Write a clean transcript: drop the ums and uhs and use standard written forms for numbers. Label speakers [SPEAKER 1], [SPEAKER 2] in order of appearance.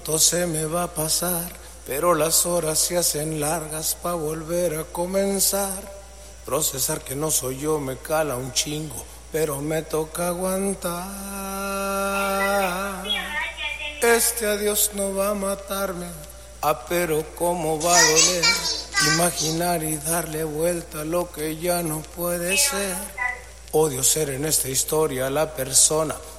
[SPEAKER 1] Todo se me va a pasar, pero las horas se hacen largas pa' volver a comenzar. Procesar que no soy yo me cala un chingo, pero me toca aguantar. Este adiós no va a matarme, pero cómo va a doler. Imaginar y darle vuelta a lo que ya no puede ser. Odio ser en esta historia la persona